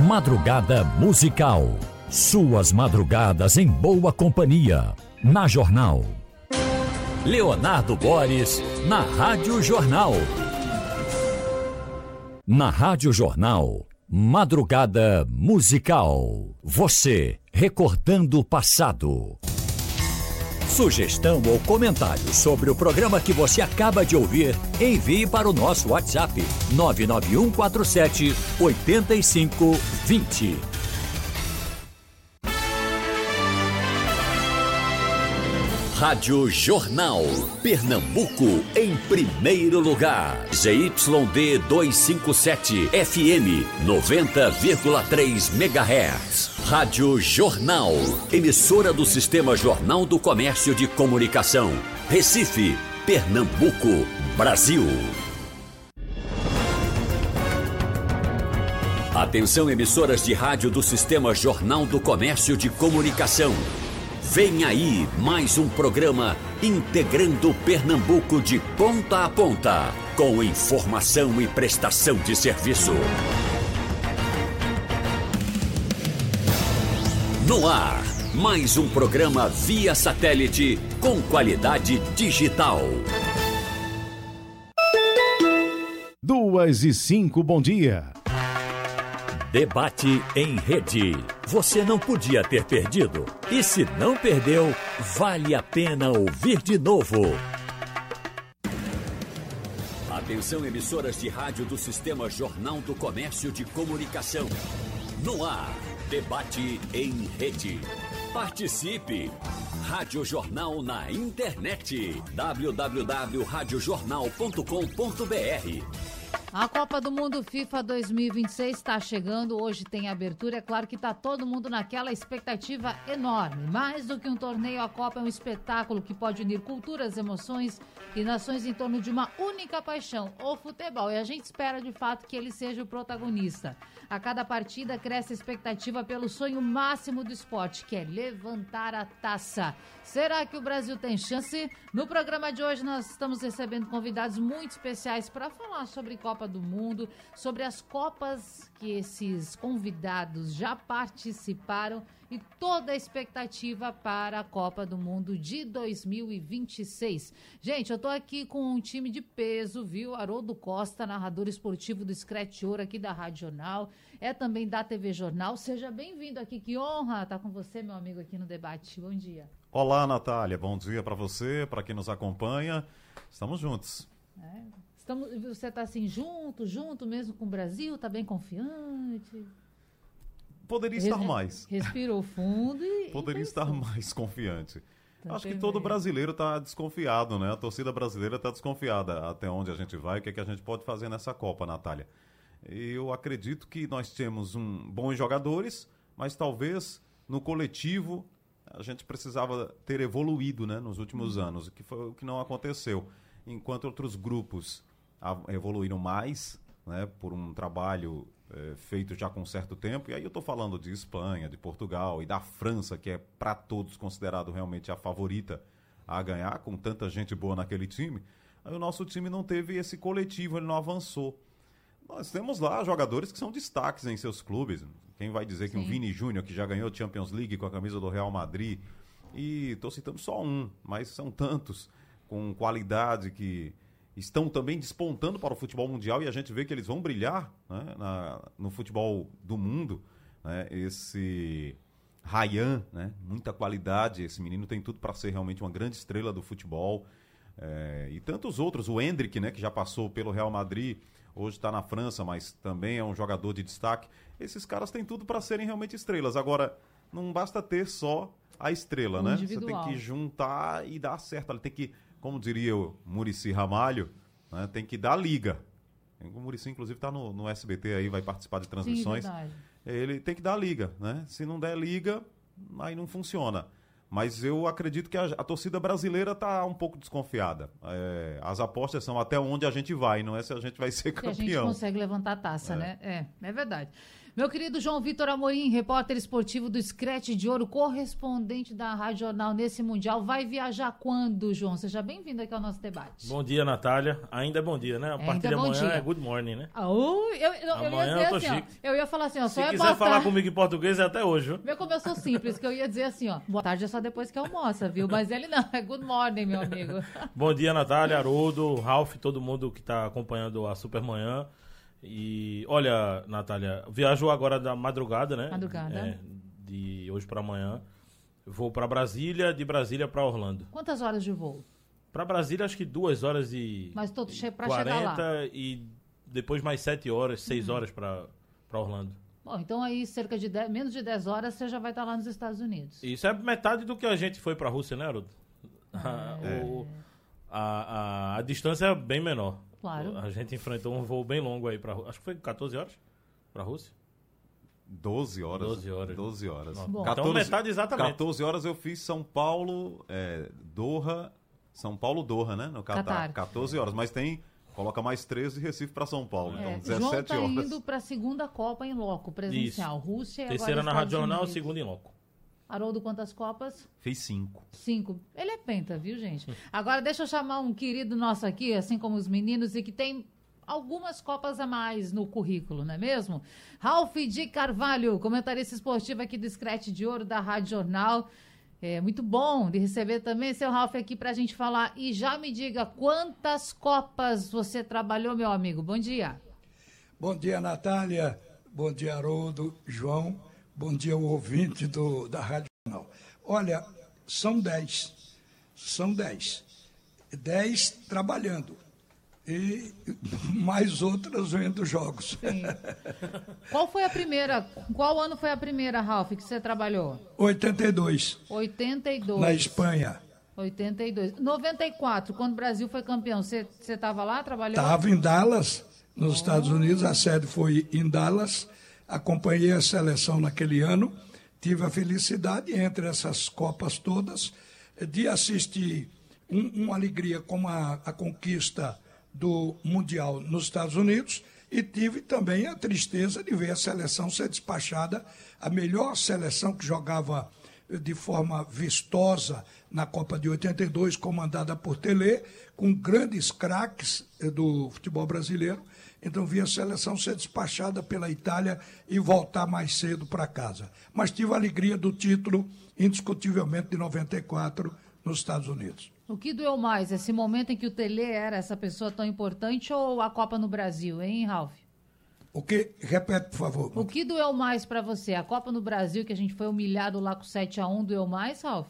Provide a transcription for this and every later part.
Madrugada musical. Suas madrugadas em boa companhia. Na Jornal. Leonardo Boris, na Rádio Jornal. Na Rádio Jornal, Madrugada musical. Você recordando o passado. Sugestão ou comentário sobre o programa que você acaba de ouvir, envie para o nosso WhatsApp 99147 8520. Rádio Jornal, Pernambuco em primeiro lugar. ZYD 257 FM 90,3 MHz. Rádio Jornal, emissora do Sistema Jornal do Comércio de Comunicação. Recife, Pernambuco, Brasil. Atenção, emissoras de rádio do Sistema Jornal do Comércio de Comunicação. Vem aí mais um programa integrando Pernambuco de ponta a ponta, com informação e prestação de serviço. No ar, mais um programa via satélite com qualidade digital. 2:05, bom dia. Debate em rede. Você não podia ter perdido. E se não perdeu, vale a pena ouvir de novo. Atenção, emissoras de rádio do Sistema Jornal do Comércio de Comunicação. No ar, debate em rede. Participe! Rádio Jornal na internet. www.radiojornal.com.br. A Copa do Mundo FIFA 2026 está chegando, hoje tem abertura, é claro que está todo mundo naquela expectativa enorme. Mais do que um torneio, a Copa é um espetáculo que pode unir culturas, emoções e nações em torno de uma única paixão, o futebol. E a gente espera de fato que ele seja o protagonista. A cada partida cresce a expectativa pelo sonho máximo do esporte, que é levantar a taça. Será que o Brasil tem chance? No programa de hoje nós estamos recebendo convidados muito especiais para falar sobre Copa do Mundo, sobre as Copas que esses convidados já participaram e toda a expectativa para a Copa do Mundo de 2026. Gente, eu tô aqui com um time de peso, viu? Haroldo Costa, narrador esportivo do Scratch Ouro aqui da Rádio Jornal, é também da TV Jornal. Seja bem-vindo aqui, que honra estar com você, meu amigo, aqui no debate. Bom dia. Olá, Natália, bom dia para você, para quem nos acompanha. Estamos juntos. Você está assim, junto mesmo com o Brasil? Está bem confiante? Poderia estar mais. Respirou fundo e... Poderia estar mais confiante. Tá. Acho que todo brasileiro está desconfiado, né? A torcida brasileira está desconfiada até onde a gente vai, o que é que a gente pode fazer nessa Copa, Natália. Eu acredito que nós temos bons jogadores, mas talvez no coletivo a gente precisava ter evoluído, né, nos últimos anos, que foi o que não aconteceu. Enquanto outros grupos evoluíram mais, né, por um trabalho feito já com um certo tempo, e aí eu estou falando de Espanha, de Portugal e da França, que é para todos considerado realmente a favorita a ganhar, com tanta gente boa naquele time, aí o nosso time não teve esse coletivo, ele não avançou. Nós temos lá jogadores que são destaques em seus clubes. Quem vai dizer que um Vini Júnior, que já ganhou Champions League com a camisa do Real Madrid, e estou citando só um, mas são tantos com qualidade que estão também despontando para o futebol mundial, e a gente vê que eles vão brilhar, né, no futebol do mundo, né, esse Ryan, né, muita qualidade, esse menino tem tudo para ser realmente uma grande estrela do futebol, e tantos outros, o Endrick, né, que já passou pelo Real Madrid, hoje está na França, mas também é um jogador de destaque. Esses caras têm tudo para serem realmente estrelas. Agora, não basta ter só a estrela, né? Você tem que juntar e dar certo. Ele tem que, como diria o Muricy Ramalho, né, tem que dar liga. O Muricy, inclusive, está no SBT aí, vai participar de transmissões. Sim, ele tem que dar liga, né? Se não der liga, aí não funciona. Mas eu acredito que a torcida brasileira está um pouco desconfiada. As apostas são até onde a gente vai, não é se a gente vai ser campeão. Se a gente consegue levantar a taça, né? É verdade. Meu querido João Vitor Amorim, repórter esportivo do Scratch de Ouro, correspondente da Rádio Jornal nesse Mundial. Vai viajar quando, João? Seja bem-vindo aqui ao nosso debate. Bom dia, Natália. Ainda é bom dia, né? A partir de amanhã é good morning, né? Eu ia falar assim, ó, Se quiser falar comigo em português é até hoje, viu? Vê como eu sou simples, que eu ia dizer assim, ó, boa tarde é só depois que almoça, viu? Mas ele não, é good morning, meu amigo. Bom dia, Natália, Haroldo, Ralf, todo mundo que está acompanhando a Supermanhã. E olha, Natália, viajo agora da madrugada, né? De hoje para amanhã. Vou para Brasília, de Brasília para Orlando. Quantas horas de voo? Para Brasília, acho que 2 horas e Mas tô para 40 chegar lá. E depois mais 7 horas, 6 horas para Orlando. Bom, então aí cerca de menos de 10 horas você já vai estar lá nos Estados Unidos. Isso é metade do que a gente foi para a Rússia, né, Haroldo? A distância é bem menor. Claro. A gente enfrentou um voo bem longo aí para acho que foi 14 horas para a Rússia. 12 horas. 12 horas. Bom, 14, então metade exatamente. 14 horas eu fiz São Paulo, Doha, né? No Catar. 14 horas, mas coloca mais 13 de Recife para São Paulo, então 17 João tá horas. indo para a segunda Copa em loco, presencial. Isso. Rússia e terceira agora na Rádio Jornal, Unidos. segunda em loco. Haroldo, quantas Copas? Fez 5. 5. Ele é penta, viu, gente? Agora deixa eu chamar um querido nosso aqui, assim como os meninos, e que tem algumas Copas a mais no currículo, não é mesmo? Ralf de Carvalho, comentarista esportivo aqui do Scratch de Ouro da Rádio Jornal. É muito bom de receber também seu Ralf aqui pra gente falar. E já me diga, quantas Copas você trabalhou, meu amigo? Bom dia. Bom dia, Natália. Bom dia, Haroldo, João. Bom dia, o ouvinte da Rádio Jornal. Olha, são 10. São 10. 10 trabalhando. E mais outras vendo jogos. Sim. Qual ano foi a primeira, Ralf, que você trabalhou? 82. 82. Na Espanha. 82. 94, quando o Brasil foi campeão, você estava lá, trabalhou? Estava em Dallas, nos Estados Unidos. A sede foi em Dallas. Acompanhei a seleção naquele ano, tive a felicidade, entre essas Copas todas, de assistir uma alegria como a conquista do Mundial nos Estados Unidos, e tive também a tristeza de ver a seleção ser despachada, a melhor seleção que jogava de forma vistosa na Copa de 82, comandada por Pelé, com grandes craques do futebol brasileiro. Então vi a seleção ser despachada pela Itália e voltar mais cedo para casa. Mas tive a alegria do título, indiscutivelmente, de 94 nos Estados Unidos. O que doeu mais, esse momento em que o Pelé era essa pessoa tão importante, ou a Copa no Brasil, hein, Ralf? O que? Repete, por favor. O que doeu mais para você? A Copa no Brasil, que a gente foi humilhado lá com 7-1, doeu mais, Ralf?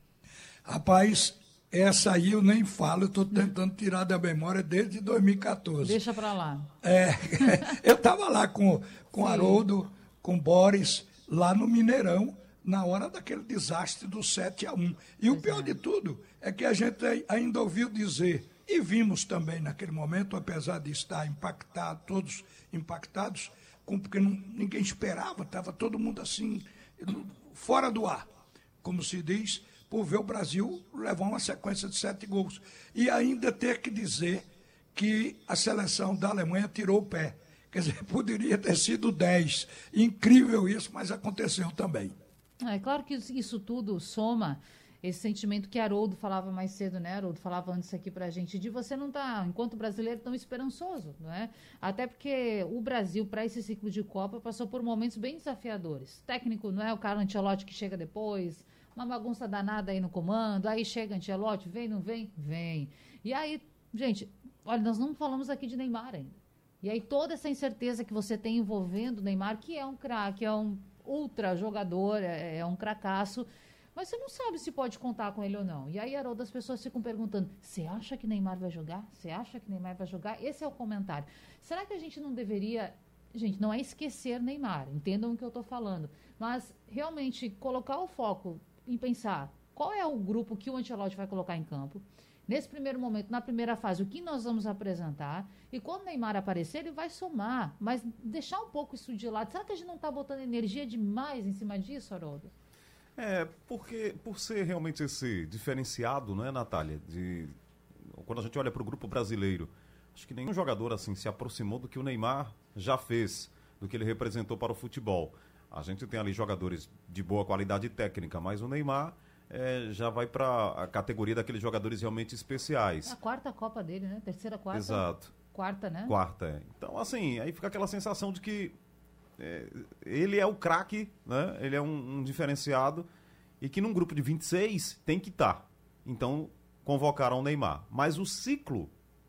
Rapaz, essa aí eu nem falo, eu estou tentando tirar da memória desde 2014. Deixa para lá. Eu estava lá com Haroldo, com Boris, lá no Mineirão, na hora daquele desastre do 7-1. E o pior de tudo é que a gente ainda ouviu dizer, e vimos também naquele momento, apesar de estar impactado, todos impactados, porque ninguém esperava, estava todo mundo assim, fora do ar, como se diz, por ver o Brasil levar uma sequência de 7 gols. E ainda ter que dizer que a seleção da Alemanha tirou o pé. Quer dizer, poderia ter sido 10. Incrível isso, mas aconteceu também. É claro que isso tudo soma esse sentimento que Haroldo falava mais cedo, né? Haroldo falava antes aqui pra gente, de você não estar, enquanto brasileiro, tão esperançoso, não é? Até porque o Brasil, para esse ciclo de Copa, passou por momentos bem desafiadores. Técnico, não é o Carlo Ancelotti que chega depois, uma bagunça danada aí no comando, aí chega Ancelotti, vem, não vem? Vem. E aí, gente, olha, nós não falamos aqui de Neymar ainda. E aí toda essa incerteza que você tem envolvendo o Neymar, que é um craque, é um ultra jogador, é um cracaço, mas você não sabe se pode contar com ele ou não. E aí, Haroldo, as pessoas ficam perguntando, você acha que Neymar vai jogar? Você acha que Neymar vai jogar? Esse é o comentário. Será que a gente não deveria... Gente, não é esquecer Neymar, entendam o que eu estou falando, mas realmente colocar o foco em pensar qual é o grupo que o Ancelotti vai colocar em campo. Nesse primeiro momento, na primeira fase, o que nós vamos apresentar, e quando o Neymar aparecer, ele vai somar, mas deixar um pouco isso de lado. Será que a gente não está botando energia demais em cima disso, Haroldo? Porque por ser realmente esse diferenciado, não é, Natália? Quando a gente olha para o grupo brasileiro, acho que nenhum jogador assim se aproximou do que o Neymar já fez, do que ele representou para o futebol. A gente tem ali jogadores de boa qualidade técnica, mas o Neymar já vai para a categoria daqueles jogadores realmente especiais. É a quarta Copa dele, né? Terceira, quarta. Exato. Quarta, né? Quarta. Então, assim, aí fica aquela sensação de que ele é o craque, né? Ele é um diferenciado e que num grupo de 26 tem que estar. Então, convocaram o Neymar. Mas o ciclo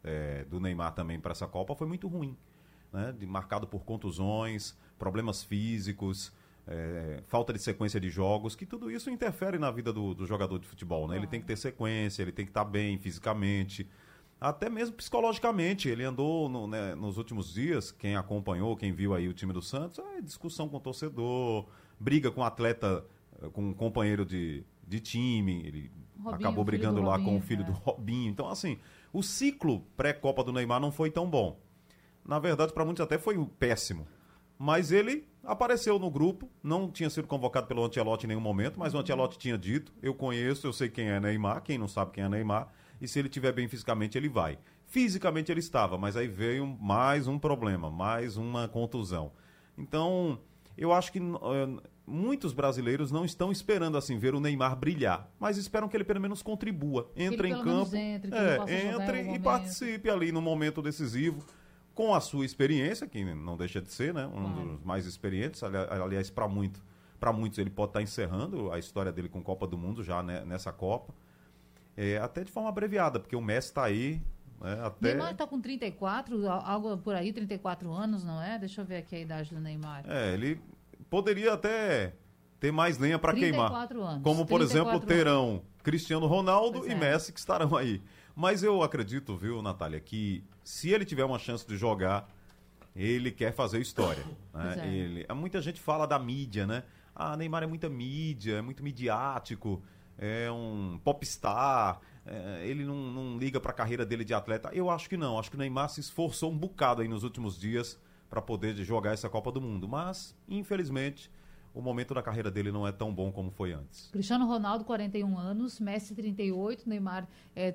do Neymar também para essa Copa foi muito ruim, né? Marcado por contusões, problemas físicos, falta de sequência de jogos, que tudo isso interfere na vida do jogador de futebol, né? Ele tem que ter sequência, ele tem que estar bem fisicamente, até mesmo psicologicamente. Ele andou nos últimos dias, quem acompanhou, quem viu aí o time do Santos, discussão com o torcedor, briga com o atleta, com um companheiro de time, ele Robinho, acabou brigando lá Robinho, com o filho do Robinho. Então, assim, o ciclo pré-Copa do Neymar não foi tão bom. Na verdade, para muitos até foi péssimo. Mas ele apareceu no grupo, não tinha sido convocado pelo Ancelotti em nenhum momento, mas o Ancelotti tinha dito, eu conheço, eu sei quem é Neymar, quem não sabe quem é Neymar, e se ele estiver bem fisicamente, ele vai. Fisicamente ele estava, mas aí veio mais um problema, mais uma contusão. Então, eu acho que muitos brasileiros não estão esperando assim ver o Neymar brilhar, mas esperam que ele pelo menos contribua, entre em campo, entre e participe ali no momento decisivo, com a sua experiência, que não deixa de ser, né, dos mais experientes. Aliás, para muitos ele pode estar encerrando a história dele com Copa do Mundo já, né, nessa Copa, até de forma abreviada, porque o Messi está aí, até... Neymar está com 34, algo por aí, 34 anos, não é? Deixa eu ver aqui a idade do Neymar. Ele poderia até ter mais lenha para queimar. 34 anos. Como, por exemplo, terão Cristiano Ronaldo e Messi, que estarão aí. Mas eu acredito, viu, Natália, que se ele tiver uma chance de jogar, ele quer fazer história. Né? Muita gente fala da mídia, né? Neymar é muita mídia, é muito midiático, é um popstar, ele não liga para a carreira dele de atleta. Eu acho que não, acho que o Neymar se esforçou um bocado aí nos últimos dias para poder jogar essa Copa do Mundo. Mas, infelizmente, o momento da carreira dele não é tão bom como foi antes. Cristiano Ronaldo, 41 anos, Messi, 38, Neymar,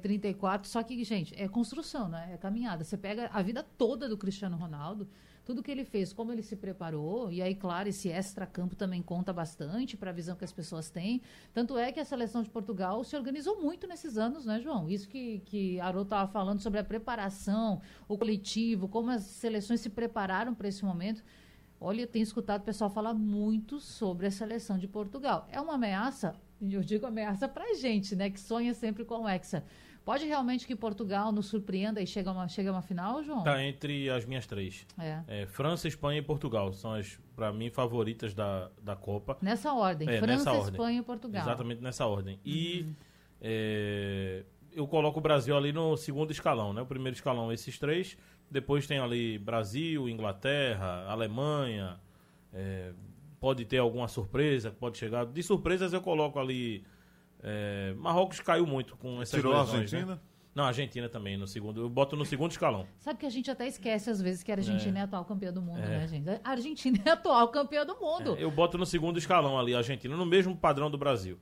34. Só que, gente, é construção, né? É caminhada. Você pega a vida toda do Cristiano Ronaldo, tudo que ele fez, como ele se preparou, e aí, claro, esse extra-campo também conta bastante para a visão que as pessoas têm. Tanto é que a seleção de Portugal se organizou muito nesses anos, né, João? Isso que Haroldo estava falando sobre a preparação, o coletivo, como as seleções se prepararam para esse momento. Olha, eu tenho escutado o pessoal falar muito sobre a seleção de Portugal. É uma ameaça, eu digo ameaça pra gente, né? Que sonha sempre com o Hexa. Pode realmente que Portugal nos surpreenda e chega a uma final, João? Tá entre as minhas três. França, Espanha e Portugal. São as, pra mim, favoritas da Copa. Nessa ordem. França, nessa ordem. Espanha e Portugal. Exatamente nessa ordem. E eu coloco o Brasil ali no segundo escalão, né? O primeiro escalão, esses três. Depois tem ali Brasil, Inglaterra, Alemanha. Pode ter alguma surpresa, pode chegar. De surpresas eu coloco ali... Marrocos caiu muito com essas lesões. Tirou a Argentina? Né? Não, a Argentina também, no segundo. Eu boto no segundo escalão. Sabe que a gente até esquece às vezes que a Argentina é atual campeã do mundo, né, gente? A Argentina é atual campeã do mundo. Eu boto no segundo escalão ali a Argentina, no mesmo padrão do Brasil.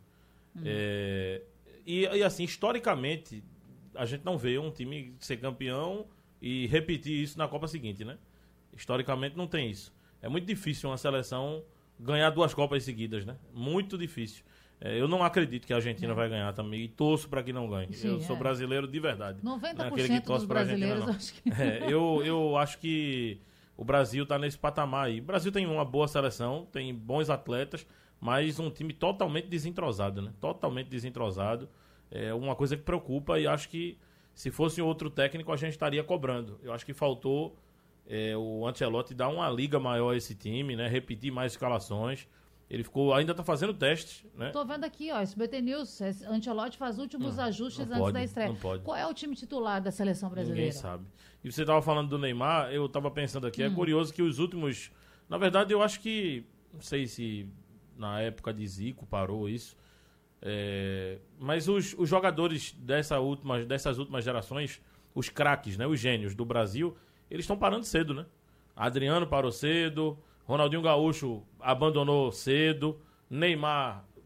E assim, historicamente, a gente não vê um time ser campeão e repetir isso na Copa seguinte, né? Historicamente não tem isso. É muito difícil uma seleção ganhar 2 Copas seguidas, né? Muito difícil. Eu não acredito que a Argentina vai ganhar também e torço para que não ganhe. Sim, eu sou brasileiro de verdade. 90% dos brasileiros, acho que... eu acho que o Brasil está nesse patamar aí. O Brasil tem uma boa seleção, tem bons atletas, mas um time totalmente desentrosado, né? Totalmente desentrosado. É uma coisa que preocupa e acho que se fosse outro técnico a gente estaria cobrando. Eu acho que faltou o Ancelotti dar uma liga maior a esse time, né? Repetir mais escalações. Ele ainda está fazendo testes, né? Tô vendo aqui, SBT News, Ancelotti faz últimos ajustes antes da estreia. Não pode. Qual é o time titular da seleção brasileira? Ninguém sabe. E você estava falando do Neymar, eu estava pensando aqui, é curioso que os últimos... Na verdade, eu acho que, não sei se na época de Zico parou isso, mas os jogadores dessas últimas gerações, os craques, né, os gênios do Brasil, eles estão parando cedo, né? Adriano parou cedo... Ronaldinho Gaúcho abandonou cedo, Neymar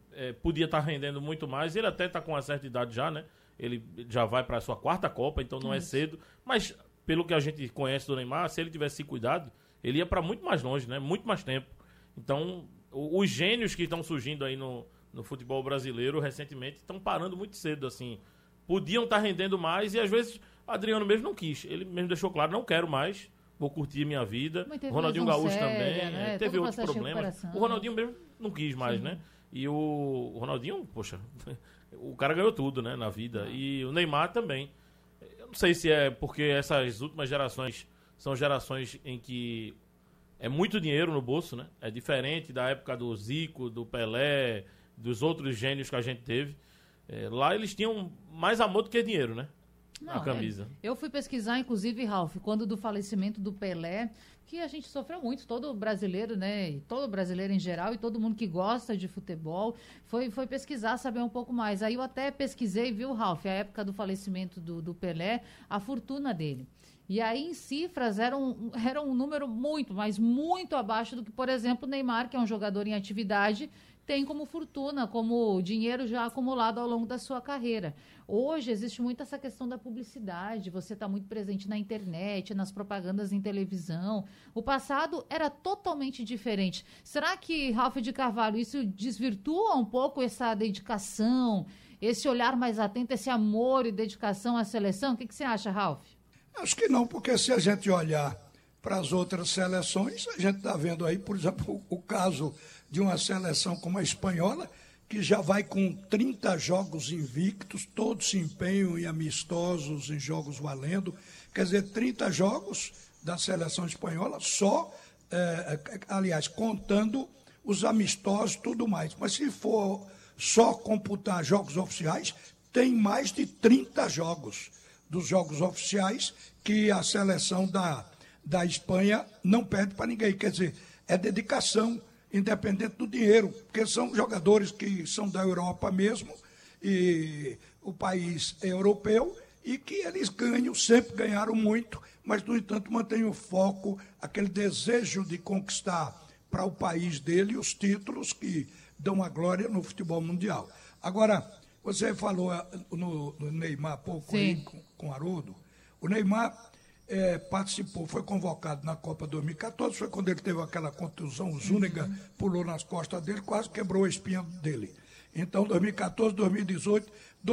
podia estar rendendo muito mais. Ele até está com uma certa idade já, né? Ele já vai para a sua 4ª Copa, então não é cedo. Mas, pelo que a gente conhece do Neymar, se ele tivesse cuidado, ele ia para muito mais longe, né? Muito mais tempo. Então, os gênios que estão surgindo aí no futebol brasileiro, recentemente, estão parando muito cedo, assim. Podiam estar rendendo mais e, às vezes, Adriano mesmo não quis. Ele mesmo deixou claro, não quero mais, vou curtir minha vida. O Ronaldinho Gaúcho também, né? Teve outros problemas. O Ronaldinho mesmo não quis mais, né? E o Ronaldinho, poxa, o cara ganhou tudo, né, na vida. E o Neymar também. Eu não sei se é porque essas últimas gerações são gerações em que é muito dinheiro no bolso, né? É diferente da época do Zico, do Pelé, dos outros gênios que a gente teve. Lá eles tinham mais amor do que dinheiro, né? Na camisa. Eu fui pesquisar, inclusive, Ralf, quando do falecimento do Pelé, que a gente sofreu muito, todo brasileiro, né? E todo brasileiro em geral, e todo mundo que gosta de futebol, foi pesquisar, saber um pouco mais. Aí eu até pesquisei, viu, Ralf, a época do falecimento do Pelé, a fortuna dele. E aí, em cifras, era um número muito, mas muito abaixo do que, por exemplo, o Neymar, que é um jogador em atividade, tem como fortuna, como dinheiro já acumulado ao longo da sua carreira. Hoje existe muito essa questão da publicidade, você está muito presente na internet, nas propagandas em televisão. O passado era totalmente diferente. Será que, Ralf de Carvalho, isso desvirtua um pouco essa dedicação, esse olhar mais atento, esse amor e dedicação à seleção? O que você acha, Ralf? Acho que não, porque se a gente olhar para as outras seleções, a gente está vendo aí, por exemplo, o caso de uma seleção como a espanhola, que já vai com 30 jogos invictos, todos se empenham em amistosos, em jogos valendo. Quer dizer, 30 jogos da seleção espanhola só, aliás, contando os amistosos e tudo mais. Mas se for só computar jogos oficiais, tem mais de 30 jogos dos jogos oficiais que a seleção da Espanha não perde para ninguém. Quer dizer, é dedicação, independente do dinheiro, porque são jogadores que são da Europa mesmo, e o país é europeu, e que eles ganham, sempre ganharam muito, mas, no entanto, mantêm o foco, aquele desejo de conquistar para o país dele os títulos que dão a glória no futebol mundial. Agora, você falou no Neymar há pouco aí, com Haroldo. O Neymar participou, foi convocado na Copa 2014, foi quando ele teve aquela contusão, o Zúñiga pulou nas costas dele, quase quebrou a espinha dele. Então, 2014, 2018,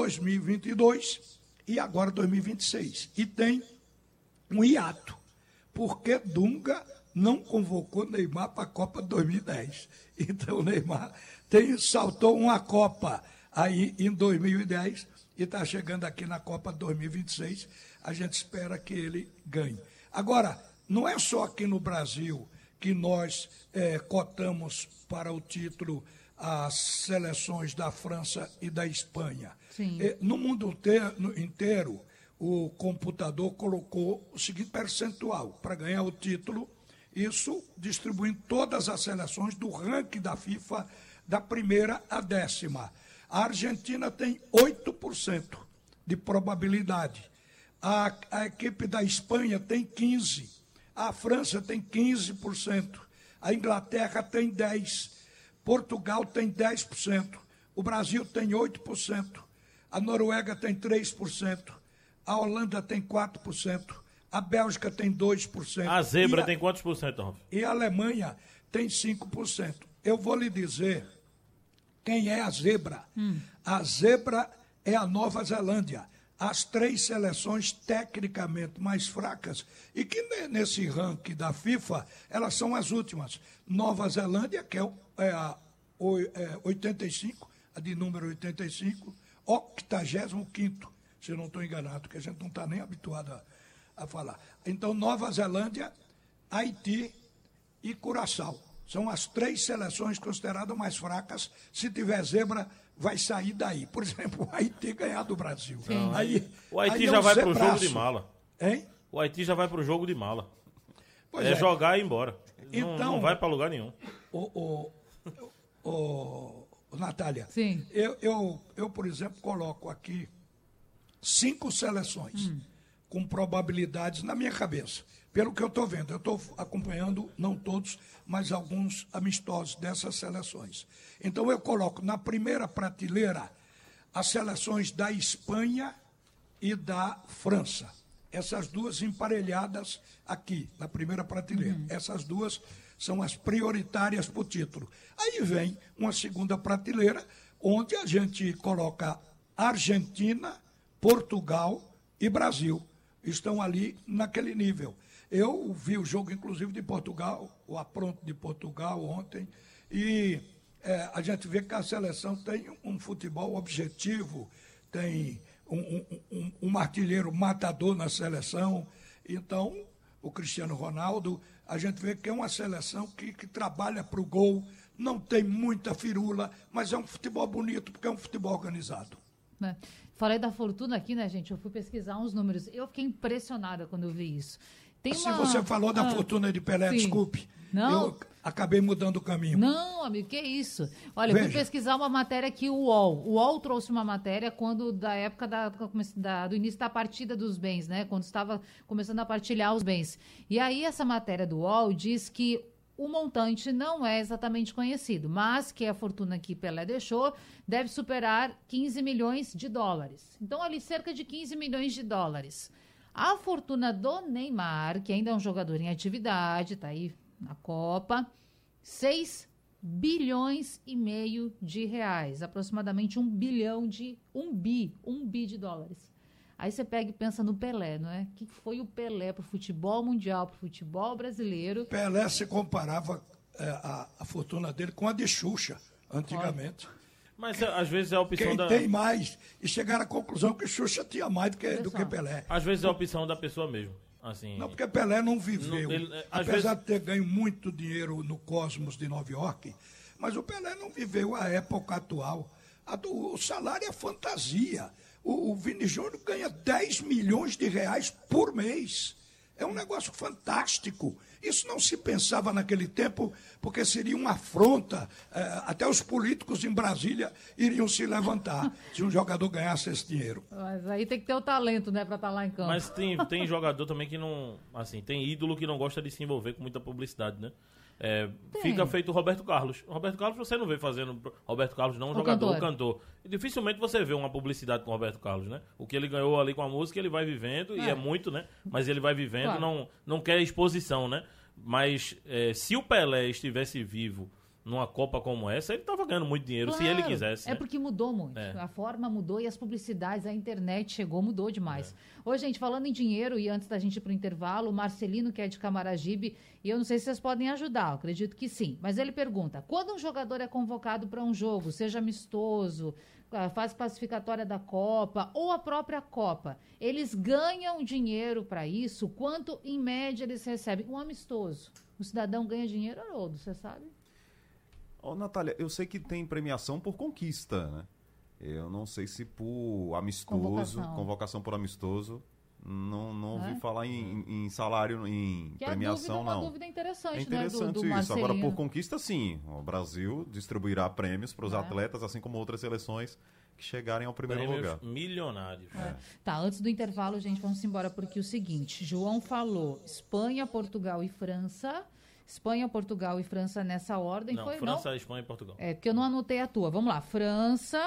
2022 e agora 2026. E tem um hiato, porque Dunga não convocou Neymar para a Copa 2010. Então, o Neymar saltou uma Copa aí em 2010 e está chegando aqui na Copa 2026. A gente espera que ele ganhe. Agora, não é só aqui no Brasil que nós cotamos para o título as seleções da França e da Espanha. No mundo inteiro, o computador colocou o seguinte percentual para ganhar o título, isso distribuindo todas as seleções do ranking da FIFA, da primeira à 10ª. A Argentina tem 8% de probabilidade. A equipe da Espanha tem 15%. A França tem 15%. A Inglaterra tem 10%. Portugal tem 10%. O Brasil tem 8%. A Noruega tem 3%. A Holanda tem 4%. A Bélgica tem 2%. A zebra tem quantos por cento, Ralf? E a Alemanha tem 5%. Eu vou lhe dizer quem é a zebra. A zebra é a Nova Zelândia. As 3 seleções tecnicamente mais fracas e que nesse ranking da FIFA, elas são as últimas. Nova Zelândia, que é a 85, a de número 85, 85º, se eu não estou enganado, que a gente não está nem habituado a falar. Então, Nova Zelândia, Haiti e Curaçao. São as 3 seleções consideradas mais fracas. Se tiver zebra, vai sair daí. Por exemplo, o Haiti ganhar do Brasil. O Haiti já vai para o jogo de mala. Hein? O Haiti já vai para o jogo de mala. Pois é jogar e ir embora. Então, não vai para lugar nenhum. Natália, Sim. Eu, por exemplo, coloco aqui 5 seleções com probabilidades na minha cabeça. Pelo que eu estou vendo, eu estou acompanhando, não todos, mas alguns amistosos dessas seleções. Então eu coloco na primeira prateleira as seleções da Espanha e da França. Essas duas emparelhadas aqui, na primeira prateleira. Essas duas são as prioritárias para o título. Aí vem uma segunda prateleira, onde a gente coloca Argentina, Portugal e Brasil. Estão ali naquele nível. Eu vi o jogo, inclusive, de Portugal, o apronto de Portugal ontem, e a gente vê que a seleção tem um futebol objetivo, tem um artilheiro matador na seleção. Então, o Cristiano Ronaldo, a gente vê que é uma seleção que trabalha para o gol, não tem muita firula, mas é um futebol bonito, porque é um futebol organizado. Falei da fortuna aqui, né, gente? Eu fui pesquisar uns números. Eu fiquei impressionada quando eu vi isso. Você falou da fortuna de Pelé, sim. Desculpe. Não. Eu acabei mudando o caminho. Não, amigo, que isso? Olha, eu fui pesquisar uma matéria aqui, o UOL. O UOL trouxe uma matéria da época do início da partida dos bens, né? Quando estava começando a partilhar os bens. E aí, essa matéria do UOL diz que o montante não é exatamente conhecido, mas que a fortuna que Pelé deixou deve superar 15 milhões de dólares. Então, ali, cerca de 15 milhões de dólares. A fortuna do Neymar, que ainda é um jogador em atividade, está aí na Copa, 6 bilhões e meio de reais, aproximadamente 1 bi de dólares. Aí você pega e pensa no Pelé, não é? O que foi o Pelé para o futebol mundial, para o futebol brasileiro? Pelé se comparava a fortuna dele com a de Xuxa, antigamente. Mas às vezes é a opção Quem tem mais, e chegaram à conclusão que Xuxa tinha mais do que Pelé. Às vezes é a opção da pessoa mesmo. Assim, não, porque Pelé não viveu. Apesar de ter ganho muito dinheiro no Cosmos de Nova York, mas o Pelé não viveu a época atual. O salário é fantasia. O Vini Júnior ganha 10 milhões de reais por mês. É um negócio fantástico. Isso não se pensava naquele tempo, porque seria uma afronta. Até os políticos em Brasília iriam se levantar se um jogador ganhasse esse dinheiro. Mas aí tem que ter o talento, né, para estar lá em campo. Mas tem jogador também que não... Assim, tem ídolo que não gosta de se envolver com muita publicidade, né? Fica feito o Roberto Carlos. Roberto Carlos você não vê fazendo... Roberto Carlos não, um jogador, o cantor. E dificilmente você vê uma publicidade com o Roberto Carlos, né? O que ele ganhou ali com a música, ele vai vivendo, e é muito, né? Mas ele vai vivendo, claro. não quer exposição, né? Mas se o Pelé estivesse vivo numa Copa como essa, ele estava ganhando muito dinheiro, claro, se ele quisesse. É, né? Porque mudou muito. A forma mudou e as publicidades, a internet chegou, mudou demais. Ô, gente, falando em dinheiro, e antes da gente ir para o intervalo, o Marcelino, que é de Camaragibe, e eu não sei se vocês podem ajudar, eu acredito que sim, mas ele pergunta, quando um jogador é convocado para um jogo, seja amistoso, fase classificatória da Copa ou a própria Copa, eles ganham dinheiro para isso? Quanto, em média, eles recebem? Um amistoso. O cidadão ganha dinheiro, Haroldo, você sabe? Natália, eu sei que tem premiação por conquista, né? Eu não sei se por amistoso, convocação por amistoso, não ouvi falar em salário, em premiação, não. É uma dúvida interessante, né? É interessante do isso. Agora, por conquista, sim. O Brasil distribuirá prêmios para os atletas, assim como outras seleções que chegarem ao primeiro lugar. Milionários. Tá, antes do intervalo, gente, vamos embora, porque é o seguinte, João falou Espanha, Portugal e França... Espanha, Portugal e França nessa ordem. Não, França, Espanha e Portugal. Porque eu não anotei a tua. Vamos lá. França,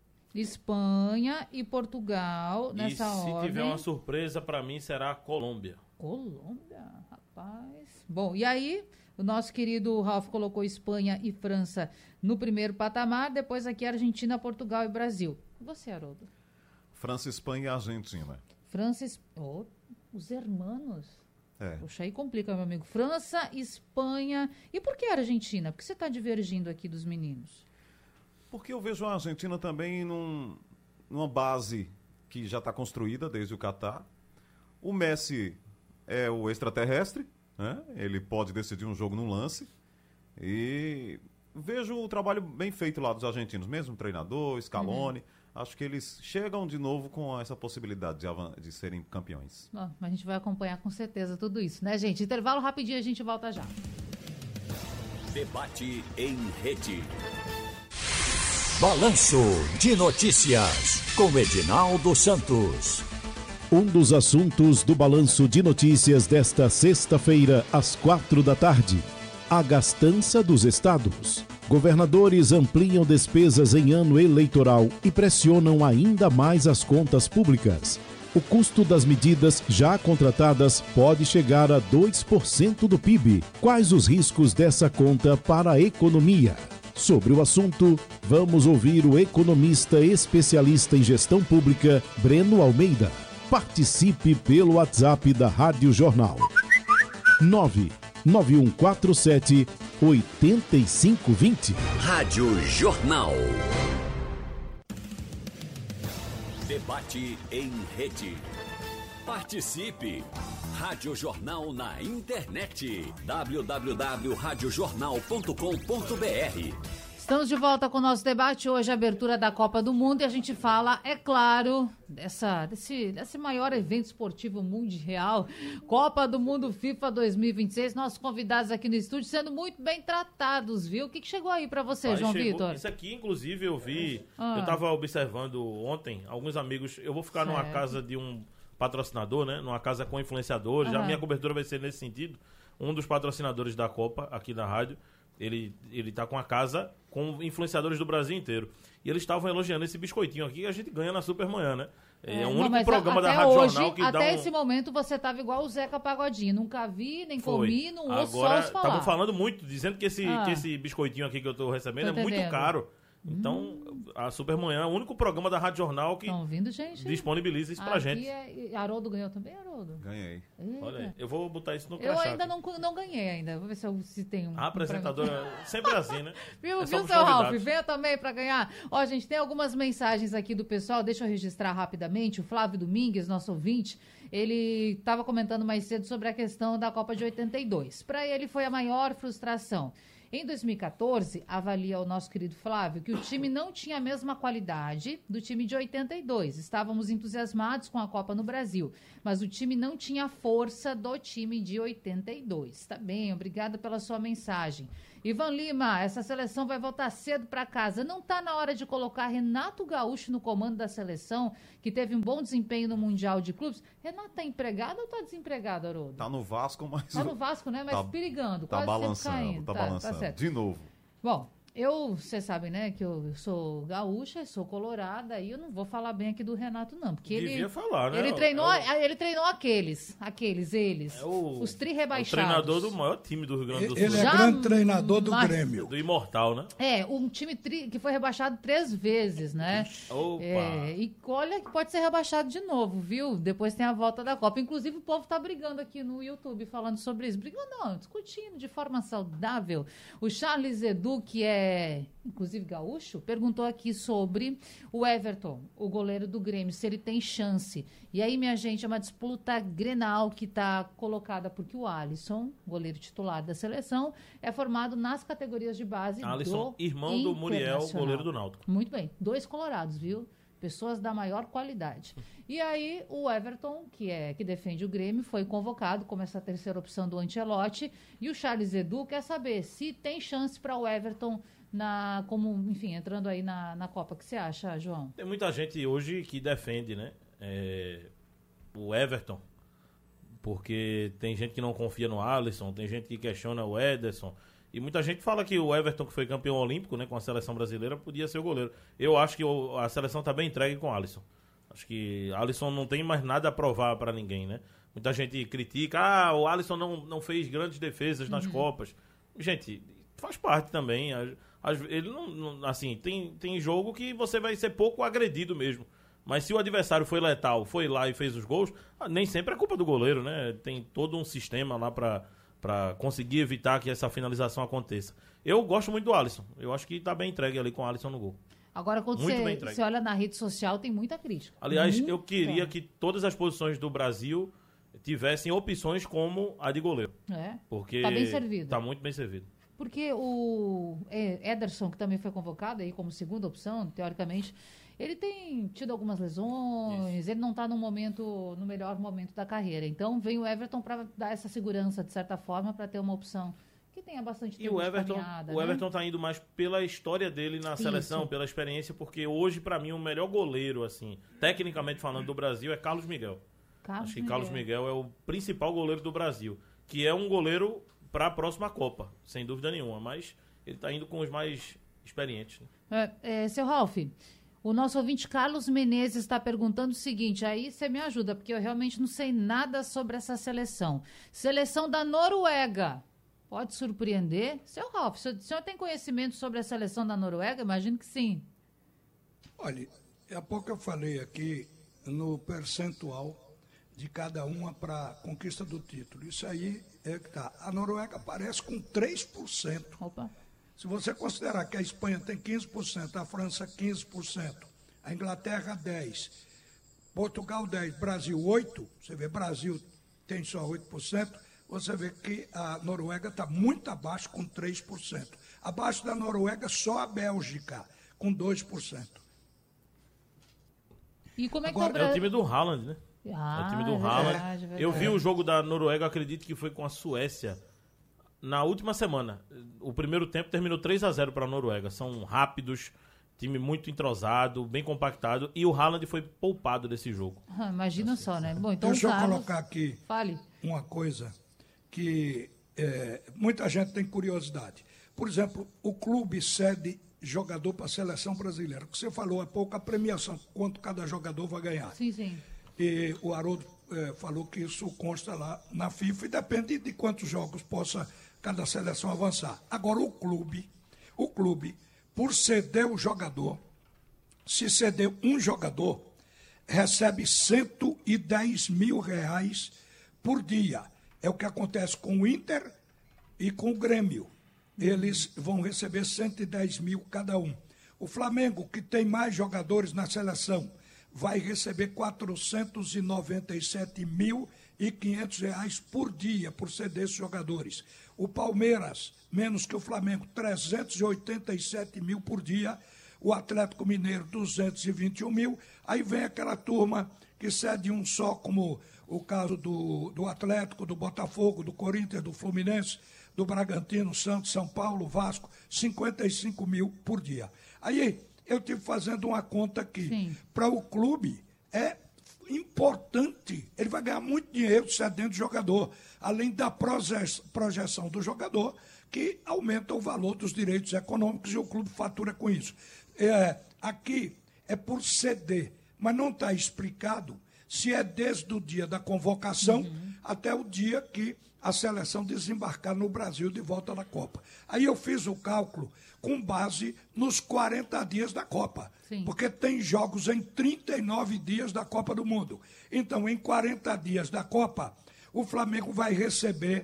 Espanha e Portugal nessa ordem. E se tiver uma surpresa, para mim, será a Colômbia. Colômbia? Rapaz. Bom, e aí, o nosso querido Ralf colocou Espanha e França no primeiro patamar. Depois aqui Argentina, Portugal e Brasil. E você, Haroldo? França, Espanha e Argentina. França, os hermanos... Poxa, aí complica, meu amigo. França, Espanha... E por que a Argentina? Por que você está divergindo aqui dos meninos? Porque eu vejo a Argentina também numa base que já está construída desde o Catar. O Messi é o extraterrestre, né? Ele pode decidir um jogo num lance. E vejo o trabalho bem feito lá dos argentinos, mesmo treinador, Scaloni... Acho que eles chegam de novo com essa possibilidade de serem campeões. Mas a gente vai acompanhar com certeza tudo isso, né, gente? Intervalo rapidinho, a gente volta já. Debate em rede. Balanço de Notícias, com Edinaldo Santos. Um dos assuntos do balanço de notícias desta sexta-feira, às 16h, a gastança dos estados. Governadores ampliam despesas em ano eleitoral e pressionam ainda mais as contas públicas. O custo das medidas já contratadas pode chegar a 2% do PIB. Quais os riscos dessa conta para a economia? Sobre o assunto, vamos ouvir o economista especialista em gestão pública, Breno Almeida. Participe pelo WhatsApp da Rádio Jornal. 99147-8520. Rádio Jornal. Debate em rede. Participe! Rádio Jornal na internet. www.radiojornal.com.br. Estamos de volta com o nosso debate. Hoje, a abertura da Copa do Mundo. E a gente fala, é claro, desse maior evento esportivo mundial, Copa do Mundo FIFA 2026. Nossos convidados aqui no estúdio sendo muito bem tratados, viu? O que chegou aí pra você, João Vitor? Isso aqui, inclusive, eu vi. Eu tava observando ontem, alguns amigos. Eu vou ficar numa casa de um patrocinador, né? Numa casa com influenciadores. A minha cobertura vai ser nesse sentido. Um dos patrocinadores da Copa, aqui na rádio, ele tá com a casa com influenciadores do Brasil inteiro. E eles estavam elogiando esse biscoitinho aqui que a gente ganha na Supermanhã, né? É o único programa da Rádio Jornal que dá Até esse momento você tava igual o Zeca Pagodinho. Nunca vi, nem comi, não ouço só os falar. Estavam falando muito, dizendo que esse biscoitinho aqui que eu tô recebendo é muito caro. Então, a Supermanhã é o único programa da Rádio Jornal que disponibiliza isso pra gente. Haroldo ganhou também, Haroldo? Ganhei. Olha aí, eu vou botar isso no crachá. Eu ainda não ganhei ainda. Vou ver se tem um. A apresentadora sempre assim, né? Viu, seu Ralf? Venha também pra ganhar. Ó, gente, tem algumas mensagens aqui do pessoal. Deixa eu registrar rapidamente. O Flávio Domingues, nosso ouvinte, ele estava comentando mais cedo sobre a questão da Copa de 82. Para ele foi a maior frustração. Em 2014, avalia o nosso querido Flávio que o time não tinha a mesma qualidade do time de 82. Estávamos entusiasmados com a Copa no Brasil, mas o time não tinha a força do time de 82. Tá bem, obrigada pela sua mensagem. Ivan Lima, essa seleção vai voltar cedo para casa. Não está na hora de colocar Renato Gaúcho no comando da seleção, que teve um bom desempenho no Mundial de Clubes? Renato está empregado ou está desempregado, Haroldo? Tá no Vasco, mas... Tá no Vasco, né? Mas perigando, tá quase balançando, caindo. Tá balançando, certo. De novo. Bom, vocês sabem, né, que eu sou gaúcha, sou colorada, e eu não vou falar bem aqui do Renato, não, porque devia falar, né? Ele treinou aqueles, os tri-rebaixados. O treinador do maior time do Rio Grande do Sul. Ele é grande treinador do Grêmio. Do Imortal, né? Um time que foi rebaixado 3 vezes, né? Opa! E olha que pode ser rebaixado de novo, viu? Depois tem a volta da Copa. Inclusive, o povo tá brigando aqui no YouTube, falando sobre isso. Brigando não, discutindo de forma saudável. O Charles Edu, que é inclusive gaúcho, perguntou aqui sobre o Everton, o goleiro do Grêmio, se ele tem chance. E aí, minha gente, é uma disputa Grenal que está colocada porque o Alisson, goleiro titular da seleção, é formado nas categorias de base Alisson, irmão do Muriel, goleiro do Náutico. Muito bem, 2 colorados, viu? Pessoas da maior qualidade. E aí, o Everton, que defende o Grêmio, foi convocado como essa terceira opção do Ancelotti. E o Charles Edu quer saber se tem chance para o Everton entrando aí na Copa. O que você acha, João? Tem muita gente hoje que defende, né? O Everton, porque tem gente que não confia no Alisson, tem gente que questiona o Ederson. E muita gente fala que o Everton, que foi campeão olímpico, né, com a seleção brasileira, podia ser o goleiro. Eu acho que a seleção está bem entregue com o Alisson. Acho que Alisson não tem mais nada a provar para ninguém, né? Muita gente critica, o Alisson não fez grandes defesas nas Copas. Gente, faz parte também. Ele não assim, tem jogo que você vai ser pouco agredido mesmo. Mas se o adversário foi letal, foi lá e fez os gols, nem sempre é culpa do goleiro, né? Tem todo um sistema lá para conseguir evitar que essa finalização aconteça. Eu gosto muito do Alisson. Eu acho que tá bem entregue ali com o Alisson no gol. Agora, quando você olha na rede social, tem muita crítica. Aliás, eu queria que todas as posições do Brasil tivessem opções como a de goleiro. Porque tá bem servido. Tá muito bem servido. Porque o Ederson, que também foi convocado aí como segunda opção, teoricamente, ele tem tido algumas lesões, ele não está no melhor momento da carreira. Então, vem o Everton para dar essa segurança, de certa forma, para ter uma opção que tenha bastante tempo de caminhada. O Everton está indo mais pela história dele na seleção, pela experiência, porque hoje, para mim, o melhor goleiro, assim, tecnicamente falando, do Brasil é Carlos Miguel. Acho que Carlos Miguel é o principal goleiro do Brasil, que é um goleiro para a próxima Copa, sem dúvida nenhuma, mas ele está indo com os mais experientes. Né? Seu Ralf, o nosso ouvinte Carlos Menezes está perguntando o seguinte, aí você me ajuda, porque eu realmente não sei nada sobre essa seleção. Seleção da Noruega, pode surpreender? Seu Ralf, o senhor tem conhecimento sobre a seleção da Noruega? Imagino que sim. Olha, há pouco eu falei aqui no percentual de cada uma para a conquista do título. Isso aí é que tá. A Noruega aparece com 3%. Opa. Se você considerar que a Espanha tem 15%, a França 15%, a Inglaterra 10%, Portugal 10%, Brasil 8%, você vê, Brasil tem só 8%, você vê que a Noruega está muito abaixo, com 3%. Abaixo da Noruega, só a Bélgica, com 2%. E como é que agora, é o time do Haaland, né? É o time do Haaland. Verdade. Eu vi o jogo da Noruega, acredito que foi com a Suécia, na última semana. O primeiro tempo terminou 3-0 para a Noruega. São rápidos, time muito entrosado, bem compactado, e o Haaland foi poupado desse jogo. Imagina só, né? Bom, então deixa eu colocar aqui Fale. Uma coisa que muita gente tem curiosidade. Por exemplo, o clube cede jogador para a seleção brasileira. O que você falou há pouco, a premiação, quanto cada jogador vai ganhar. Sim, sim. E o Haroldo falou que isso consta lá na FIFA e depende de quantos jogos possa cada seleção avançar. Agora, o clube, por ceder o jogador, se ceder um jogador, recebe R$110 mil por dia. É o que acontece com o Inter e com o Grêmio. Eles vão receber 110 mil cada um. O Flamengo, que tem mais jogadores na seleção, vai receber R$497.500 por dia por ceder esses jogadores. O Palmeiras, menos que o Flamengo, 387 mil por dia. O Atlético Mineiro, 221 mil. Aí vem aquela turma que cede um só, como o caso do Atlético, do Botafogo, do Corinthians, do Fluminense, do Bragantino, Santos, São Paulo, Vasco, 55 mil por dia. Aí eu estive fazendo uma conta aqui. Para o clube é importante, ele vai ganhar muito dinheiro cedendo jogador, além da projeção do jogador, que aumenta o valor dos direitos econômicos e o clube fatura com isso. Aqui é por ceder, mas não está explicado se é desde o dia da convocação até o dia que a seleção desembarcar no Brasil de volta da Copa. Aí eu fiz o cálculo com base nos 40 dias da Copa, porque tem jogos em 39 dias da Copa do Mundo. Então, em 40 dias da Copa, o Flamengo vai receber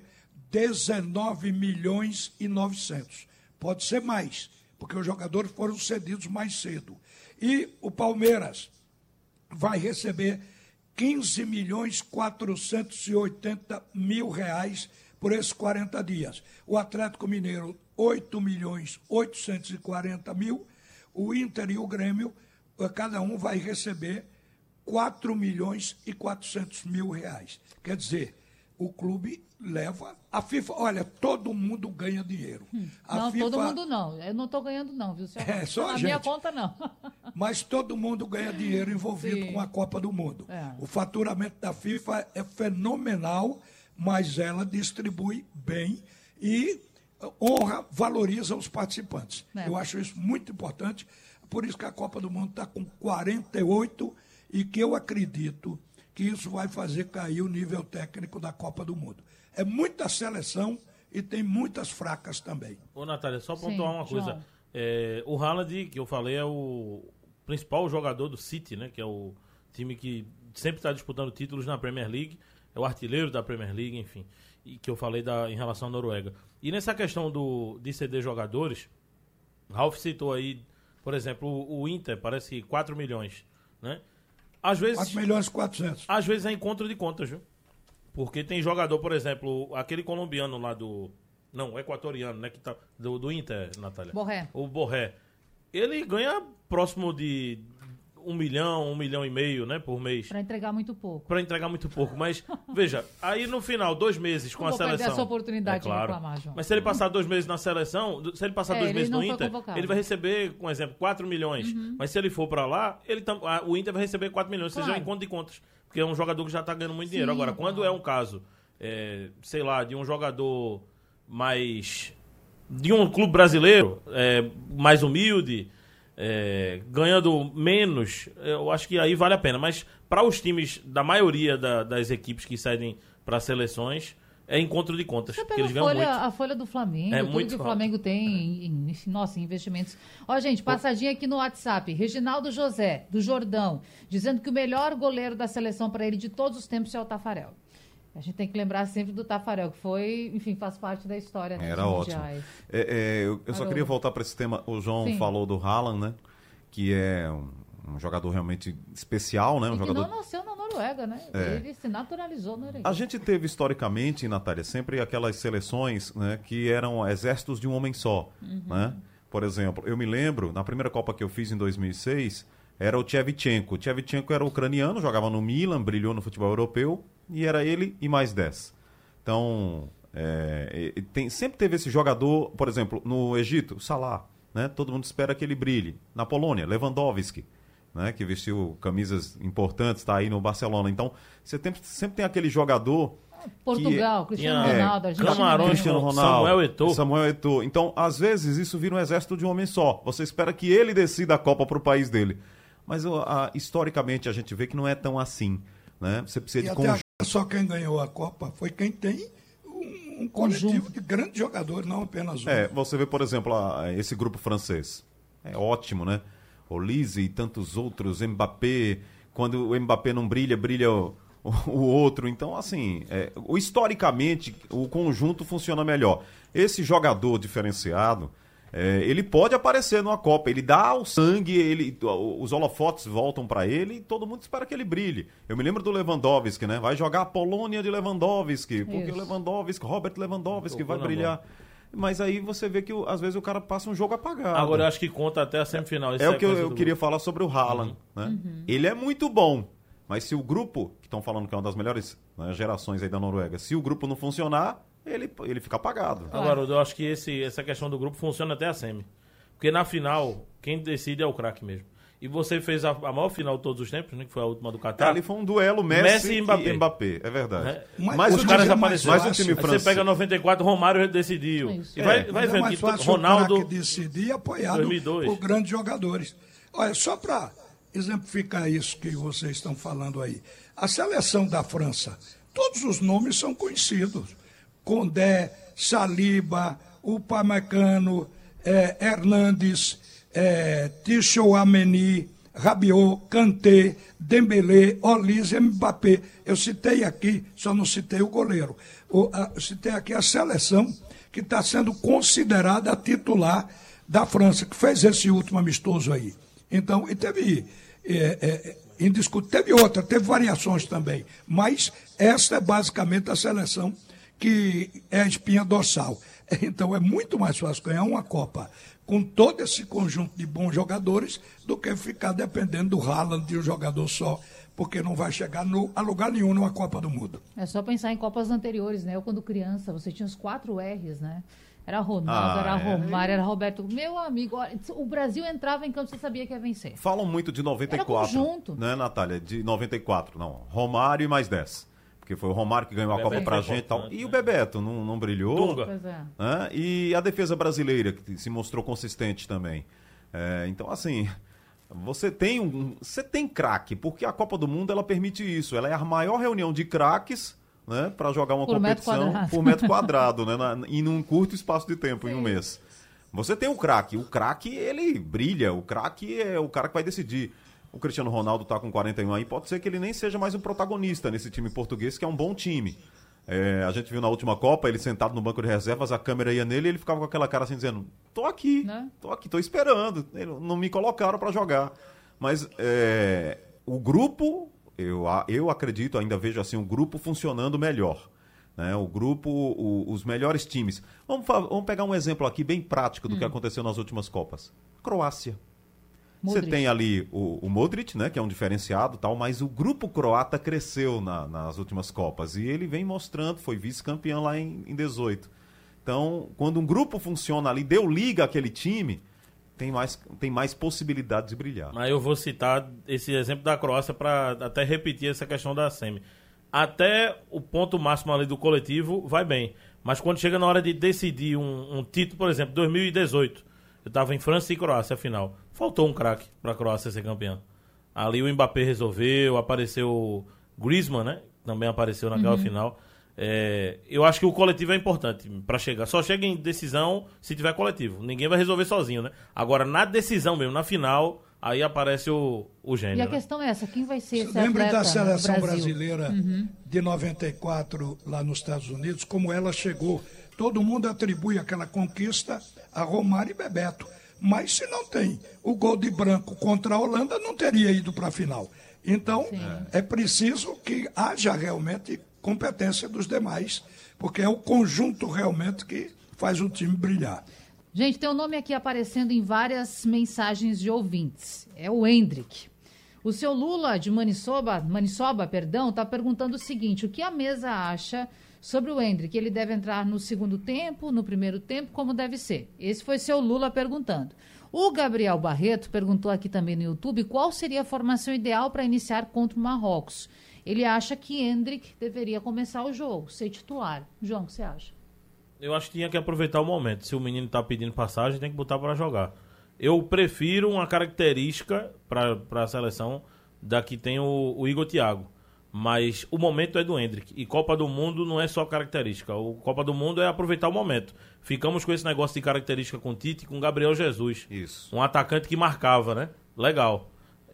19 milhões e 900. Pode ser mais, porque os jogadores foram cedidos mais cedo. E o Palmeiras vai receber 15 milhões 480 mil reais por esses 40 dias. O Atlético Mineiro, 8 milhões 840 mil. O Inter e o Grêmio, cada um vai receber 4 milhões e 400 mil reais. Quer dizer, o clube leva... A FIFA, olha, todo mundo ganha dinheiro. Não, FIFA, todo mundo não. Eu não estou ganhando não, viu, senhor? Só na minha conta, não. Mas todo mundo ganha dinheiro envolvido com a Copa do Mundo. O faturamento da FIFA é fenomenal, mas ela distribui bem e valoriza os participantes. Eu acho isso muito importante, por isso que a Copa do Mundo está com 48 e que eu acredito que isso vai fazer cair o nível técnico da Copa do Mundo. É muita seleção e tem muitas fracas também. Ô, Natália, só pontuar uma coisa. O Haaland, que eu falei, é o principal jogador do City, né? Que é o time que sempre está disputando títulos na Premier League. É o artilheiro da Premier League, enfim. E que eu falei em relação à Noruega. E nessa questão de ceder jogadores, Ralf citou aí, por exemplo, o Inter, parece que 4 milhões, né? Às vezes, 4 milhões e 400. Às vezes é encontro de contas, viu? Porque tem jogador, por exemplo, aquele colombiano lá o equatoriano, né? Que tá, do Inter, Natália. Borré. O Borré. Ele ganha próximo de 1 milhão e meio, né? Por mês. Para entregar muito pouco. Mas, veja, aí no final, 2 meses com a seleção... Não vou perder essa oportunidade de reclamar, João. Mas se ele passar 2 meses na seleção, se ele passar 2 meses no Inter, ele vai receber, por exemplo, 4 milhões. Mas se ele for para lá, o Inter vai receber 4 milhões, ou seja, em conta de contas. porque é um jogador que já tá ganhando muito dinheiro. Agora, quando é um caso, sei lá, de um jogador mais... de um clube brasileiro, mais humilde, ganhando menos, eu acho que aí vale a pena. Mas para os times da maioria das equipes que cedem para seleções, é encontro de contas. Você Porque eles pega ganham muito. a folha do Flamengo, tudo muito que o alto. Flamengo tem em investimentos. Ó, gente, passadinha aqui no WhatsApp. Reginaldo José, do Jordão, dizendo que o melhor goleiro da seleção para ele de todos os tempos é o Tafarel. A gente tem que lembrar sempre do Tafarel, que foi, enfim, faz parte da história. Era ótimo. Eu só queria voltar para esse tema. O João falou do Haaland, né? Que é um jogador realmente especial, né? E jogador... que não nasceu na Noruega, né? Ele se naturalizou norueguês. A gente teve historicamente, Natália, sempre aquelas seleções, né, que eram exércitos de um homem só, né? Por exemplo, eu me lembro, na primeira Copa que eu fiz em 2006, era o Shevchenko. O Shevchenko era ucraniano, jogava no Milan, brilhou no futebol europeu, e era ele e mais 10. Então, sempre teve esse jogador, por exemplo, no Egito, Salah, né? Todo mundo espera que ele brilhe. Na Polônia, Lewandowski, né, que vestiu camisas importantes, está aí no Barcelona. Então, você sempre tem aquele jogador... Portugal, Cristiano Ronaldo, Argentina. Camarões, Cristiano Ronaldo, Samuel Eto'o. Então, às vezes, isso vira um exército de um homem só. Você espera que ele decida a Copa para o país dele. Mas, historicamente, a gente vê que não é tão assim. Né? Você precisa de conjunto. Só quem ganhou a Copa foi quem tem um coletivo de grandes jogadores, não apenas um. Você vê, por exemplo, esse grupo francês. É ótimo, né? Olise e tantos outros, Mbappé, quando o Mbappé não brilha, brilha o outro. Então, assim, historicamente, o conjunto funciona melhor. Esse jogador diferenciado, ele pode aparecer numa Copa, ele dá o sangue, os holofotes voltam para ele e todo mundo espera que ele brilhe. Eu me lembro do Lewandowski, né? Vai jogar a Polônia de Lewandowski, porque o Lewandowski, Robert Lewandowski vai brilhar. Mas aí você vê que, às vezes, o cara passa um jogo apagado. Agora, eu acho que conta até a semifinal. É o que eu queria falar sobre o Haaland. Né? Ele é muito bom, mas se o grupo, que estão falando que é uma das melhores, né, gerações aí da Noruega, se o grupo não funcionar, ele fica apagado. Agora, eu acho que essa questão do grupo funciona até a semi. Porque na final, quem decide é o craque mesmo. E você fez a maior final de todos os tempos, né? Que foi a última do Qatar. Ali foi um duelo Messi e Mbappé. É verdade. Mas os caras apareceram. Mais o time francês. Você pega 94, Romário decidiu. Isso. E vai vendo que Ronaldo decidir apoiado 2002. por grandes jogadores. Olha, só para exemplificar isso que vocês estão falando aí. A seleção da França, todos os nomes são conhecidos. Condé, Saliba, Upamecano, Hernandes, Tchouaméni, Rabiot, Kanté, Dembélé, Olise, Mbappé. Eu citei aqui, só não citei o goleiro. Eu citei aqui a seleção que está sendo considerada a titular da França, que fez esse último amistoso aí. Então, e teve teve outra, teve variações também. Mas essa é basicamente a seleção que é a espinha dorsal. Então é muito mais fácil ganhar uma Copa com todo esse conjunto de bons jogadores do que ficar dependendo do Haaland de um jogador só, porque não vai chegar a lugar nenhum numa Copa do Mundo. É só pensar em Copas anteriores, né? Eu, quando criança, você tinha os 4 R's, né? Era Ronaldo, era Romário, era Roberto. Meu amigo, o Brasil entrava em campo, você sabia que ia vencer. Falam muito de 94. Era conjunto. Né, Natália? De 94, não. Romário e mais 10. Porque foi o Romário que ganhou a Copa pra gente e tal. E o Bebeto não brilhou. Dunga. Pois é. Né? E a defesa brasileira, que se mostrou consistente também. Então, assim, você tem craque, porque a Copa do Mundo ela permite isso. Ela é a maior reunião de craques, né, para jogar uma competição por metro quadrado, né, e num curto espaço de tempo, em um mês. Você tem o craque ele brilha, o craque é o cara que vai decidir. O Cristiano Ronaldo está com 41 aí, pode ser que ele nem seja mais um protagonista nesse time português, que é um bom time. A gente viu na última Copa, ele sentado no banco de reservas, a câmera ia nele e ele ficava com aquela cara assim, dizendo, tô aqui, tô esperando, não me colocaram para jogar. Mas o grupo, eu acredito, ainda vejo assim, o grupo funcionando melhor. Né? O grupo, os melhores times. Vamos pegar um exemplo aqui bem prático do que aconteceu nas últimas Copas. Croácia. Você tem ali o Modric, né, que é um diferenciado, tal, mas o grupo croata cresceu nas últimas Copas e ele vem mostrando, foi vice-campeão lá em 18. Então, quando um grupo funciona ali, deu liga àquele time, tem mais possibilidade de brilhar. Mas eu vou citar esse exemplo da Croácia para até repetir essa questão da semi. Até o ponto máximo ali do coletivo vai bem. Mas quando chega na hora de decidir um título, por exemplo, 2018, eu estava em França e Croácia, a final. Faltou um craque para a Croácia ser campeã. Ali o Mbappé resolveu, apareceu o Griezmann, né? Também apareceu naquela final. Eu acho que o coletivo é importante para chegar. Só chega em decisão se tiver coletivo. Ninguém vai resolver sozinho, né? Agora, na decisão mesmo, na final, aí aparece o gênio. E a questão é essa, quem vai ser esse Lembra atleta da seleção Brasil? brasileira de 94 lá nos Estados Unidos, como ela chegou. Todo mundo atribui aquela conquista a Romário e Bebeto. Mas se não tem o gol de Branco contra a Holanda, não teria ido para a final. Então, é preciso que haja realmente competência dos demais, porque é o conjunto realmente que faz o time brilhar. Gente, tem um nome aqui aparecendo em várias mensagens de ouvintes. É o Hendrick. O seu Lula de Maniçoba, está perguntando o seguinte: o que a mesa acha sobre o Hendrick? Ele deve entrar no segundo tempo, no primeiro tempo, como deve ser? Esse foi seu Lula perguntando. O Gabriel Barreto perguntou aqui também no YouTube qual seria a formação ideal para iniciar contra o Marrocos. Ele acha que Hendrick deveria começar o jogo, ser titular. João, o que você acha? Eu acho que tinha que aproveitar o momento. Se o menino está pedindo passagem, tem que botar para jogar. Eu prefiro uma característica para a seleção da que tem o Igor Thiago. Mas o momento é do Hendrick. E Copa do Mundo não é só característica. O Copa do Mundo é aproveitar o momento. Ficamos com esse negócio de característica com o Tite e com o Gabriel Jesus. Isso. Um atacante que marcava, né? Legal.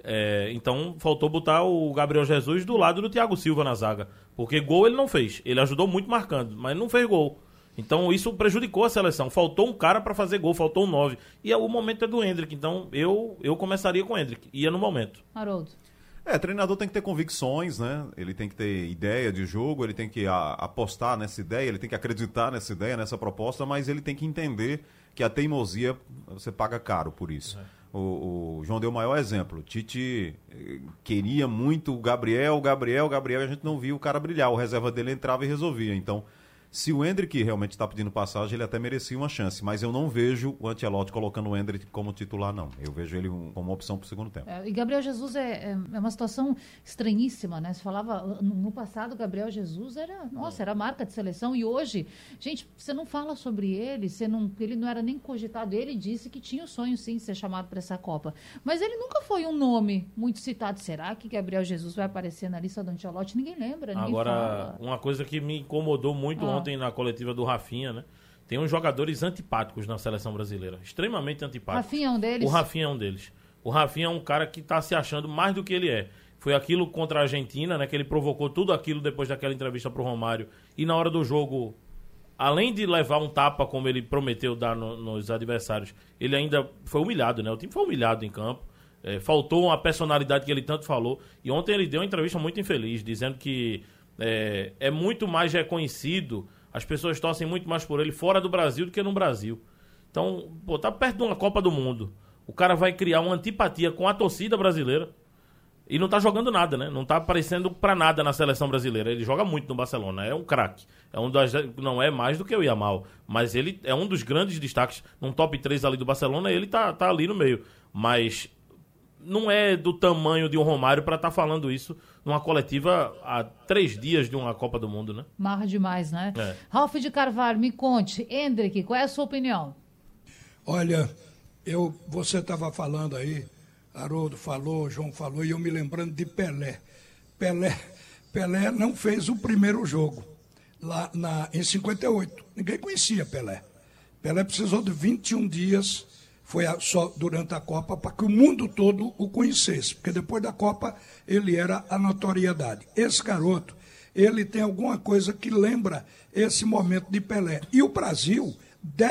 Então faltou botar o Gabriel Jesus do lado do Thiago Silva na zaga. Porque gol ele não fez. Ele ajudou muito marcando, mas não fez gol. Então isso prejudicou a seleção. Faltou um cara para fazer gol, faltou um 9. E o momento é do Hendrick. Então eu começaria com o Hendrick. Ia no momento. Haroldo. Treinador tem que ter convicções, né? Ele tem que ter ideia de jogo, ele tem que apostar nessa ideia, ele tem que acreditar nessa ideia, nessa proposta, mas ele tem que entender que a teimosia, você paga caro por isso. O João deu o maior exemplo. O Tite queria muito o Gabriel, a gente não viu o cara brilhar. O reserva dele entrava e resolvia. Então, se o Hendrick realmente está pedindo passagem, ele até merecia uma chance. Mas eu não vejo o Ancelotti colocando o Hendrick como titular, não. Eu vejo ele como uma opção para o segundo tempo. E Gabriel Jesus é uma situação estranhíssima, né? Se falava, no passado, Gabriel Jesus era marca de seleção. E hoje, gente, você não fala sobre ele, ele não era nem cogitado. Ele disse que tinha o sonho, sim, de ser chamado para essa Copa. Mas ele nunca foi um nome muito citado. Será que Gabriel Jesus vai aparecer na lista do Ancelotti? Ninguém lembra, ninguém fala. Uma coisa que me incomodou muito ontem na coletiva do Rafinha, né? Tem uns jogadores antipáticos na seleção brasileira, extremamente antipáticos. Rafinha é um deles? O Rafinha é um deles. O Rafinha é um cara que tá se achando mais do que ele é. Foi aquilo contra a Argentina, né? Que ele provocou tudo aquilo depois daquela entrevista pro Romário. E na hora do jogo, além de levar um tapa, como ele prometeu dar nos adversários, ele ainda foi humilhado, né? O time foi humilhado em campo. Faltou uma personalidade que ele tanto falou. E ontem ele deu uma entrevista muito infeliz, dizendo que é muito mais reconhecido, as pessoas torcem muito mais por ele fora do Brasil do que no Brasil. Então, tá perto de uma Copa do Mundo. O cara vai criar uma antipatia com a torcida brasileira e não tá jogando nada, né? Não tá aparecendo pra nada na seleção brasileira. Ele joga muito no Barcelona, é um craque. Não é mais do que o Yamal, mas ele é um dos grandes destaques. Num top 3 ali do Barcelona, ele tá ali no meio. Mas não é do tamanho de um Romário para estar falando isso numa coletiva há 3 dias de uma Copa do Mundo, né? Marra demais, né? Ralf de Carvalho, me conte. Hendrick, qual é a sua opinião? Olha, você estava falando aí, Haroldo falou, João falou, e eu me lembrando de Pelé. Pelé não fez o primeiro jogo, lá em 58. Ninguém conhecia Pelé. Pelé precisou de 21 dias... Foi só durante a Copa para que o mundo todo o conhecesse, porque depois da Copa ele era a notoriedade. Esse garoto, ele tem alguma coisa que lembra esse momento de Pelé. E o Brasil deve